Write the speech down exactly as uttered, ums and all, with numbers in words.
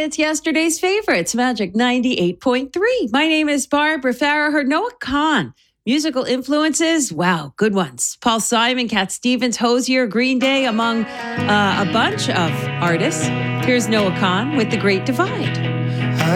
It's yesterday's favorites, Magic ninety-eight point three. My name is Barbara Farah. Heard Noah Kahan. Musical influences, wow, good ones. Paul Simon, Cat Stevens, Hozier, Green Day, among uh, a bunch of artists. Here's Noah Kahan with The Great Divide.